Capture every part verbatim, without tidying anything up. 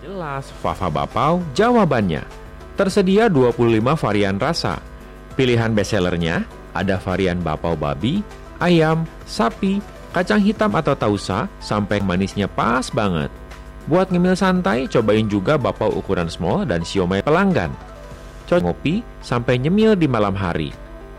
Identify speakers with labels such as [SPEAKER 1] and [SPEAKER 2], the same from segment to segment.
[SPEAKER 1] Jelas, Fafa Bapau jawabannya. Tersedia dua puluh lima varian rasa. Pilihan bestsellernya ada varian bapau babi, ayam, sapi, kacang hitam atau tausa, sampai manisnya pas banget. Buat ngemil santai, cobain juga bapau ukuran small dan siomay pelanggan. Cocok ngopi sampai nyemil di malam hari.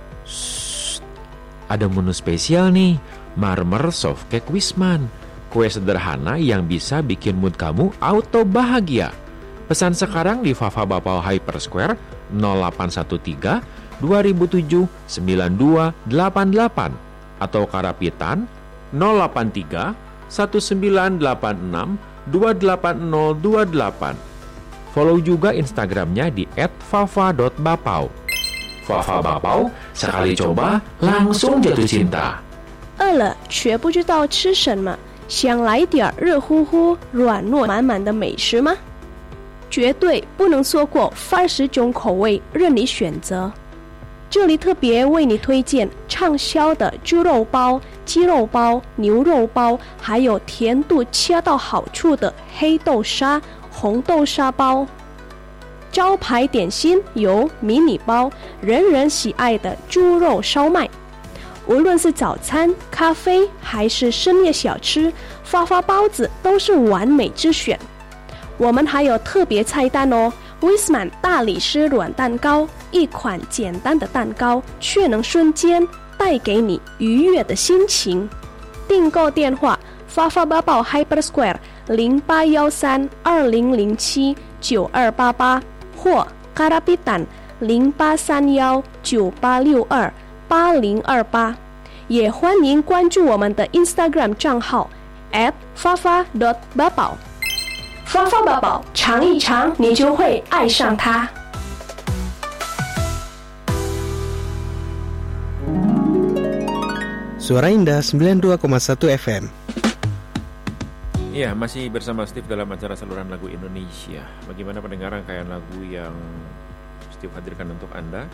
[SPEAKER 1] Shhh, ada menu spesial nih, Marmer Soft Cake Wisman. Kue sederhana yang bisa bikin mood kamu auto bahagia. Pesan sekarang di Fafa Bapau Hyper Square nol delapan satu tiga dua nol tujuh sembilan dua delapan delapan atau Karapitan nol delapan tiga satu sembilan delapan enam dua delapan nol dua delapan. Follow juga Instagramnya di et fafa dot bapau. Fafa Bapau, sekali coba langsung jatuh cinta.
[SPEAKER 2] 饿了却不知道吃什么，想来点热乎乎、软糯满满的美食吗？绝对不能错过二十种口味任你选择。这里特别为你推荐畅销的猪肉包、鸡肉包、牛肉包，还有甜度恰到好处的黑豆沙、红豆沙包。招牌点心有迷你包，人人喜爱的猪肉烧麦。无论是早餐、咖啡还是深夜小吃，发发包子都是完美之选。我们还有特别菜单哦 ，Wisman 大理石软蛋糕，一款简单的蛋糕，却能瞬间带给你愉悦的心情。订购电话：发发包包 Hyper Square 零八幺三二零零七九二八八或 Karapitan 零八三幺九八六二八零二八，也欢迎关注我们的 Instagram 账号 at fafa dot bapau。发发宝宝，尝一尝，你就会爱上它。
[SPEAKER 3] Suara Indah sembilan puluh dua koma satu F M.
[SPEAKER 1] Iya, masih bersama Steve dalam acara saluran lagu Indonesia. Bagaimana pendengar rangkaian lagu yang Steve hadirkan untuk Anda?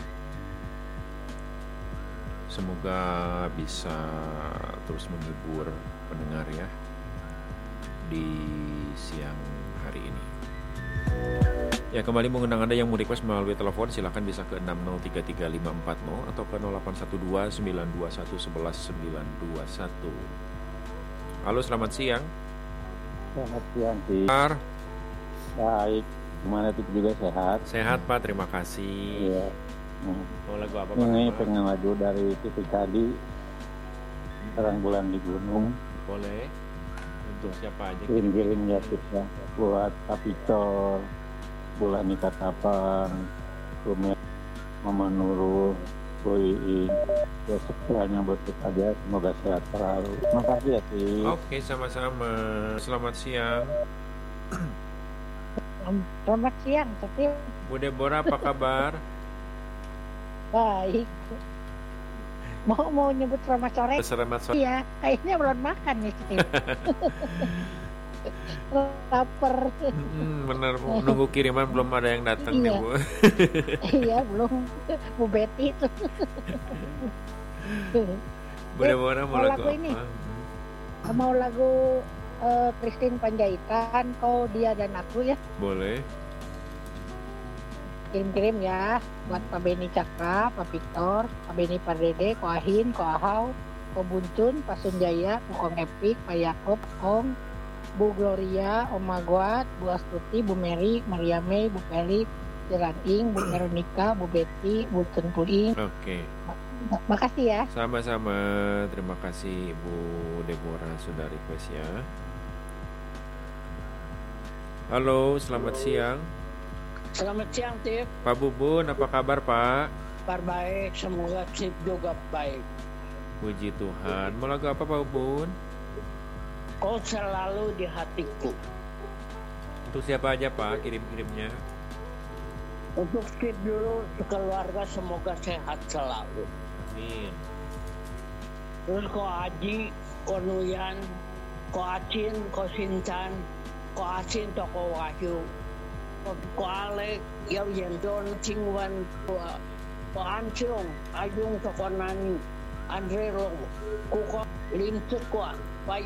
[SPEAKER 1] Semoga bisa terus menghibur pendengar ya di siang hari ini. Ya, kembali mengundang Anda yang mau request melalui telepon, silakan bisa ke enam nol tiga tiga lima empat nol atau ke nol delapan satu dua sembilan dua satu satu satu sembilan dua satu. Halo, selamat siang.
[SPEAKER 4] Selamat siang, Ci. Baik, gimana itu juga sehat?
[SPEAKER 1] Sehat, Pak, terima kasih.
[SPEAKER 4] Iya. Hmm.
[SPEAKER 1] Mau lagu apa, Pak?
[SPEAKER 4] Ini pengen lagu dari Titi Kadi, Terang Bulan di Gunung.
[SPEAKER 1] Boleh. Untuk siapa aja?
[SPEAKER 4] Kirim-kirim ya tipsnya buat Pak Victor, Bulan Nikatapang, Rumah Mama Nurul, Bu Iin. Ya semuanya buat kita aja, semoga sehat selalu. Terima kasih ya, Ci.
[SPEAKER 1] Oke, sama-sama. Selamat siang.
[SPEAKER 5] Selamat siang, tapi
[SPEAKER 1] Bu Deborah, apa kabar?
[SPEAKER 5] baik. Mau mau nyebut selamat sore?
[SPEAKER 1] Selamat sore.
[SPEAKER 5] Iya, kayaknya belum makan nih, Steve. Lapar.
[SPEAKER 1] Hmm, bener, Bu. Nunggu kiriman belum ada yang datang
[SPEAKER 5] Iya.
[SPEAKER 1] nih, Bu.
[SPEAKER 5] Iya, belum. Bu Betty itu.
[SPEAKER 1] Bu Deborah mau
[SPEAKER 5] Mau
[SPEAKER 1] lagu
[SPEAKER 5] lagu
[SPEAKER 1] apa?
[SPEAKER 5] ini? Mau lagu uh, Christine Panjaitan, Kau Dia dan Aku ya.
[SPEAKER 1] Boleh.
[SPEAKER 5] Kirim-kirim ya buat Pak Beni Cakra, Pak Victor, Pak Beni Pardede, Ko Ahin, Ko Ahau, Ko Buntun, Pak Sunjaya, Ko Ong Epik, Pak Yakob, Ong, Bu Gloria, Om Magwat, Bu Astuti, Bu Mary, Maria May, Bu Feli, Jerating, Bu Veronica, Bu Betty, Bu Tentuing.
[SPEAKER 1] Oke.
[SPEAKER 5] Makasih ya.
[SPEAKER 1] Sama-sama. Terima kasih Ibu Deborah sudah request ya. Halo, selamat siang.
[SPEAKER 6] Selamat siang, Tip.
[SPEAKER 1] Pak Bubun, apa kabar, Pak?
[SPEAKER 6] Kabar baik, semoga Tip juga baik.
[SPEAKER 1] Puji Tuhan. Mau lagu apa, Pak Bubun?
[SPEAKER 6] Kau selalu di hatiku.
[SPEAKER 1] Untuk siapa aja, Pak, kirim-kirimnya?
[SPEAKER 6] Untuk Tip dulu, keluarga semoga sehat selalu.
[SPEAKER 1] Amin.
[SPEAKER 6] Terus Ko Aji, Ko Nuyan, Ko Acin, Ko Sincan, Ko Asin, Toko Wahyu, Ko Alek, Yau Yendon, Cingwan, Ko Ancung, Ayung, Toko Nani, Andre Long, Kuko Lim Cekwa,